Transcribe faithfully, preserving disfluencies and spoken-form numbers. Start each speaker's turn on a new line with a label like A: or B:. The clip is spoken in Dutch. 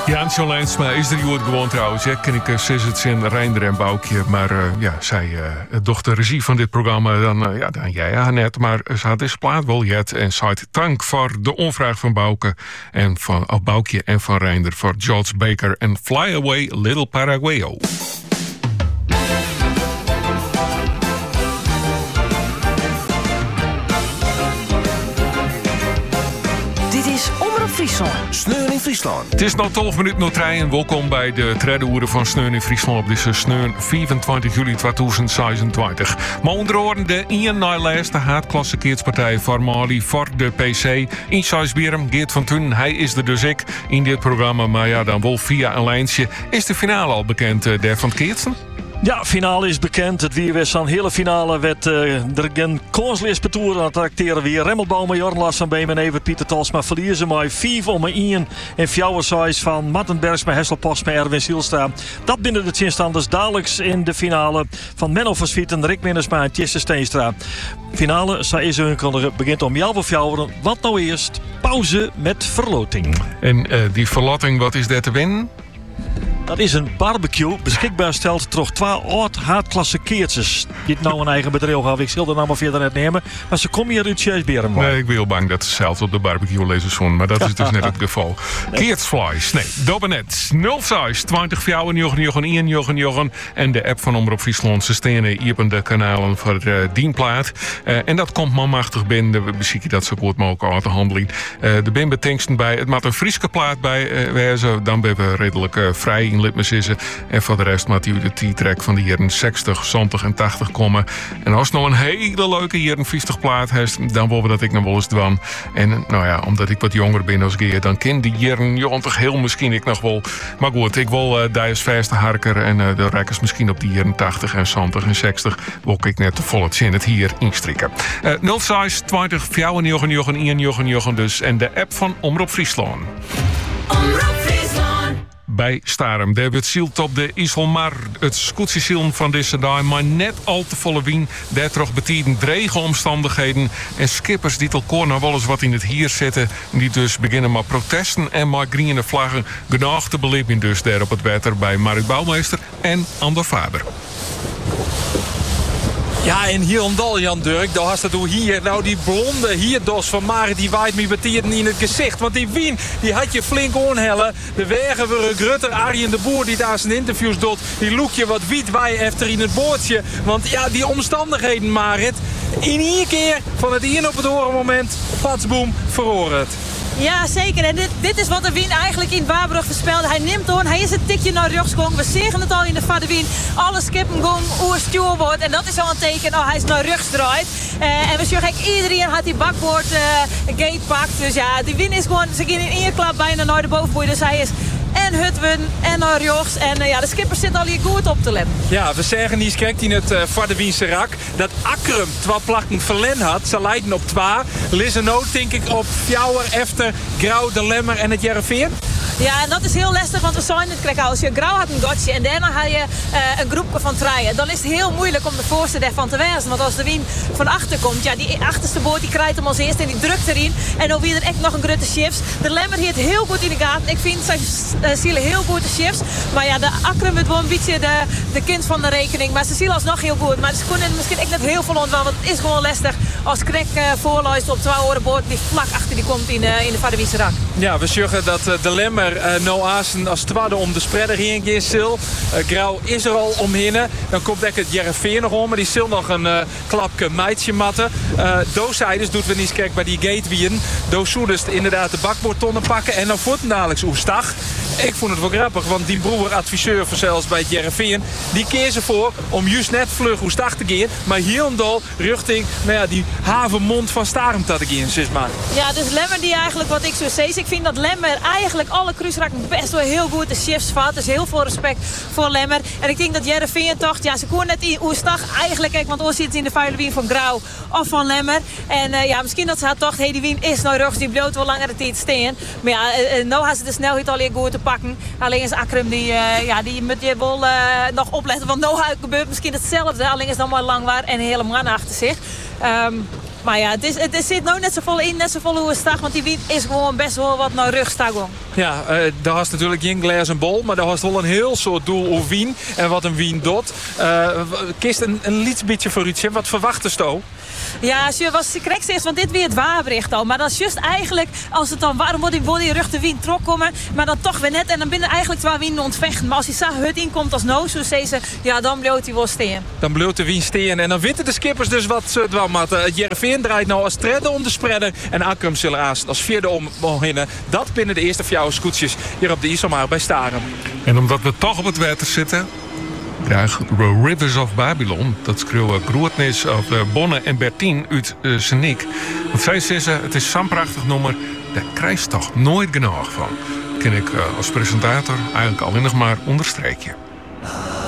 A: Ja, John Lensma is er hier gewoon trouwens. Ja, ken ik Sissets en Reinder en Boukje. Maar uh, ja, zij uh, docht de regie van dit programma. Dan, uh, ja, dan jij ja, net. Maar ze had deze plaat wel jet. En zei dank voor de onvraag van Bouke. En van oh, Boukje en van Reinder. Voor George Baker en Fly Away Little Paraguayo.
B: Friesland. Sneun in Friesland.
A: Het is nog twaalf minuten nog drie en welkom bij de tweede uur van Sneun in Friesland op deze Sneun vierentwintig juli tweeduizend zesentwintig. Maar onder andere de Ian Nijlaas, de haatklassikeerdspartij voor Mali, voor de P C. In Sijsbierum, Geert van Thun, hij is er dus ik in dit programma. Maar ja, dan wel via een lijntje. Is de finale al bekend, uh, der van het Keertsen?
C: Ja, finale is bekend. Het wie was een hele finale werd uh, er een kanslees betoeren. Dan tracteren we Remmelbaum en Jorn Lars van Beem en Evert Pieter Talsma verliezen maar vijf om een en Fjouwersijs van Mattenbergs met Hesselpost met Erwin Zielstra. Dat binnen de zinstanders dadelijks in de finale van Menno Versvieten, Rick Minnersma en Tjesse Steenstra. Finale, zij is aankondigen, begint om jou of Fjouweren. Wat nou eerst? Pauze met verloting.
A: En uh, die verloting, wat is dat te winnen?
C: Dat is een barbecue, beschikbaar stelt toch twee oud haatklasse keertjes. Die nou een eigen bedrijf hebben. Ik zal er nou maar verder net nemen. Maar ze komen hier uit Sijsbierum.
A: Nee, ik ben heel bang dat ze zelf op de barbecue lezen zo'n. Maar dat is dus net het geval. Keertsvlees, nee, dobbernet. nul zes twintig fjouwen, jochen, jochen, ien, jochen, jochen. En de app van Omroep Friesland. Ze stenen hier op de kanalen voor uh, dienplaat. Uh, en dat komt manmachtig binnen. We bezieken dat zo goed mogelijk uit de handeling. Uh, de bin betingsten bij. Het maakt een Frieske plaat bij. Uh, wezen, dan ben we redelijk uh, vrij. Litmesissen. En voor de rest moet u de T-track van de jaren zestig, zeventig en tachtig komen. En als nog een hele leuke jaren vijftig plaat heeft, dan willen we dat ik nog wel eens dwan. En nou ja, omdat ik wat jonger ben als Geert, dan ken die jaren negentig heel misschien ik nog wel. Maar goed, ik wil uh, daar is verste harker en uh, de rekkers misschien op die jaren tachtig en zeventig en zestig wil ik net de volle zin het hier instrikken. Uh, nul zes twintig fjouwen, jochen, jochen, ien, jochen, jochen dus. En de app van Omroep Friesland.
D: Omroep Friesland.
A: Bij Starum. Daar wordt zielt op de Iselmar. Het scootjesielen van deze dag, maar net al te volle wien. Daar toch betieden drege omstandigheden. En skippers die elkaar nou wel eens wat in het hier zetten. Die dus beginnen met protesten en met groene vlaggen. Genoeg te beleven dus daar op het water bij Marit Bouwmeester en Andor Faber.
E: Ja, en hier om Jan Dirk, daar had het hoe hier. Nou, die blonde hierdos van Marit, die waait me betieren in het gezicht. Want die wien, die had je flink onhellen. De wegen waren grutter. Arjen de Boer, die daar zijn interviews doet, die loek je wat wiet wij efter in het boordje. Want ja, die omstandigheden, Marit. In één keer van het een op het andere moment, patsboom, verhoren het.
F: Ja, zeker. En dit, dit is wat de Wien eigenlijk in Waarbrug voorspelde. Hij neemt door, hij is een tikje naar rechts gegaan. We zeggen het al in de Vader Wien. Alle skippen gaan oer stuurboord. En dat is al een teken, oh, hij is naar rechts draait. Uh, en we zeggen, iedereen had die bakboord uh, gate pakt. Dus ja, die Wien is gewoon, ze gaan in één klap bijna naar de bovenboei. Dus hij is en Hutwen en naar rechts. En uh, ja, de skipper zit al hier goed op te letten.
E: Ja, we zeggen niet krijgt in het uh, Vader Wiense rak. Dat Akrum twee plakken verlen had. Ze leiden op twee. Lisse nood denk ik op Fjouwer, Efter, Grauw, de Lemmer en het Jereveen.
F: Ja, en dat is heel lastig, want we zijn het krijgen. Als je Grauw had een gotje en daarna had je uh, een groepje van treien, dan is het heel moeilijk om de voorste daarvan te wijzen. Want als de Wien van achter komt, ja, die achterste boot die krijgt hem als eerste en die drukt erin. En dan weer er echt nog een grote shifts. De Lemmer heeft heel goed in de gaten. Ik vind zijn uh, zielen heel goede shifts. Maar ja, de Akrum wordt wel een beetje de, de kind van de rekening. Maar ze zien alsnog heel goed. Maar ze kunnen misschien echt net heel veel ontwel, want het is gewoon lastig als Krek uh, voorluistert op twee oren boot die vlak achter die komt in, uh, in de Vader Wiense rak.
E: Ja, we zeggen dat uh, de Lemmer Uh, nou Azen als tweede om de spreader heen gaan sil. Uh, Grauw is er al omheen. Dan komt denk ik het Jereveen nog om. Maar die zal nog een uh, klapje meidje matten. Uh, Dooszijders doet we niet kijk bij die gatewien. Dooszoeders inderdaad de bakboordtonnen pakken. En dan voort dadelijk oestag. Ik vond het wel grappig. Want die broer adviseur van zelfs bij het Jereveen. Die kiezen voor om juist net vlug oestag te gaan. Maar heel en dol richting nou ja, die havenmond van Starum te gaan. Zeg maar.
F: Ja, dus Lemmer die eigenlijk wat ik zo zei. Ik vind dat Lemmer eigenlijk alle cruiserakken best wel heel goed de shifts vat. Dus heel veel respect voor Lemmer. En ik denk dat Jereveen toch, ja, ze kon net in Oestag eigenlijk, kijk, want ooit zit ze in de vuile wien van Grauw of van Lemmer. En uh, ja, misschien dat ze had toch, hey, die wien is nou rechts, die bloot wel langere tijd staan. Maar ja, uh, nou had ze de snelheid al heel goed te pakken. Alleen is Akrum, die, uh, ja, die moet je wel uh, nog opletten. Want nou gebeurt misschien hetzelfde. Alleen is nog maar lang waar en helemaal achter zich. Um, Maar ja, het, is, het, het zit nou net zo vol in, net zo vol hoe het staat. Want die wien is gewoon best wel wat naar rugstagong.
E: Ja, uh, daar was natuurlijk geen glas en bol. Maar daar was wel een heel soort doel over wien. En wat een wien doet. Uh, kist een, een liets beetje voor iets. Wat verwachten ze?
F: Ja, je was correct eerst, want dit weer het waarbericht al. Maar dat is juist eigenlijk, als het dan warm wordt, wordt die rug de wien trok komen. Maar dan toch weer net. En dan binnen eigenlijk twee wien ontvechten. Maar als hij zag hut inkomt als nou, zo zei ze, ja, dan bleef hij wel steen.
E: Dan bleef de wien steen. En dan weten de skippers dus wat ze wel matten. Het Jereveen draait nou als derde om de spreader. En Akkum zullen aast als vierde om beginnen. Dat binnen de eerste vier scootjes hier op de IJsselmaar bij Staren.
A: En omdat we toch op het water zitten, krijg The Rivers of Babylon. Dat schreeuwen Grootnis of uh, Bonne en Bertien uit uh, Seniek. Want zij zeggen, het is zo'n prachtig nummer, daar krijg je toch nooit genoeg van. Ken ik uh, als presentator eigenlijk alleen nog maar onderstreekje.